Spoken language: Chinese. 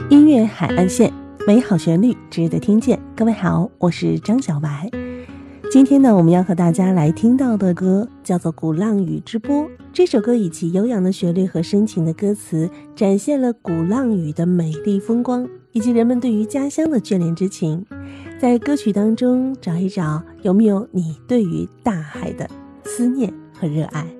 音乐海岸线，美好旋律值得听见。各位好，我是张小白。今天呢，我们要和大家来听到的歌叫做《鼓浪屿之波》。这首歌以其悠扬的旋律和深情的歌词，展现了鼓浪屿的美丽风光，以及人们对于家乡的眷恋之情。在歌曲当中找一找，有没有你对于大海的思念和热爱。